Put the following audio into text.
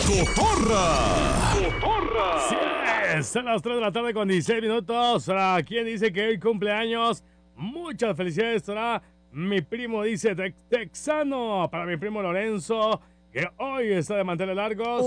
Cotorra. Sí, son las 3 de la tarde con 16 minutos. ¿Para quién dice que hoy cumpleaños? Muchas felicidades, será mi primo, dice texano, para mi primo Lorenzo, que hoy está de manteles largos.